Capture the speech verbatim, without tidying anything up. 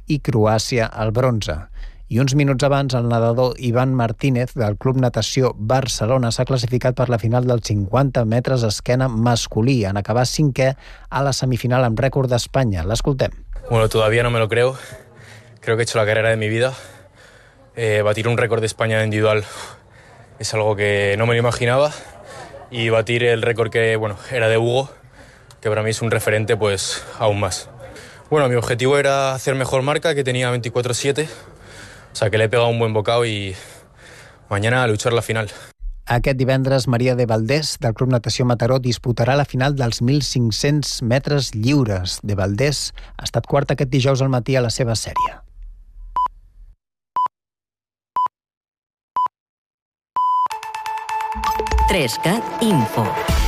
i Croàcia el bronze. I uns minuts abans, el nedador Ivan Martínez, del Club Natació Barcelona, s'ha classificat per la final dels cinquanta metres esquena masculí, en acabar cinquè a la semifinal amb rècord d'Espanya. L'escoltem. Bueno, todavía no me lo creo. Creo que he hecho la carrera de mi vida. Eh, batir un récord de España individual es algo que no me lo imaginaba. Y batir el récord que, bueno, era de Hugo, que para mí es un referente, pues aún más. Bueno, mi objetivo era hacer mejor marca, que tenía veinticuatro siete. O sea, que le he pegado un buen bocado y mañana a luchar la final. Aquest divendres, Maria de Valdés, del Club Natació Mataró, disputarà la final dels mil cinc-cents metres lliures. De Valdés ha estat quarta aquest dijous al matí a la seva sèrie. tres cat Info.